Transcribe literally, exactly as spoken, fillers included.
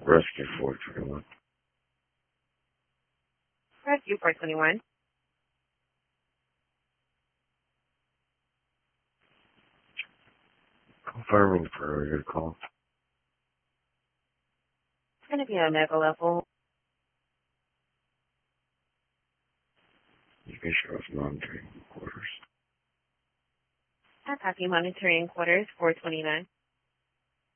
Rescue four twenty-one. Rescue four twenty-one. Confirming for a good call. It's going to be on Echo level. You can show us monitoring quarters. I copy monitoring quarters four twenty-nine.